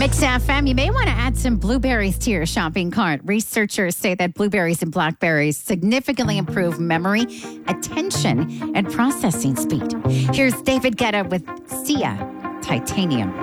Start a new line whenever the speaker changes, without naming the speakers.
Mix FM, you may want to add some blueberries to your shopping cart. Researchers say that blueberries and blackberries significantly improve memory, attention, and processing speed. Here's David Guetta with Sia Titanium.